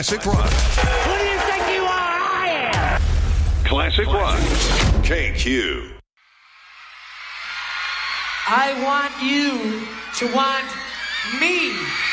Classic Rock. Who do you think you are? I am. Classic Rock. KQ. I want you to want me.